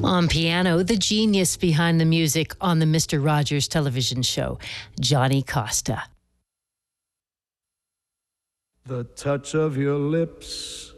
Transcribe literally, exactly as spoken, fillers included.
On piano, the genius behind the music on the Mister Rogers television show, Johnny Costa. The touch of your lips,